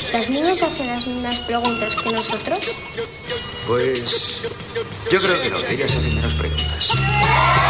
¿Las niñas hacen las mismas preguntas que nosotros? Pues yo creo que no, que ellas hacen menos preguntas.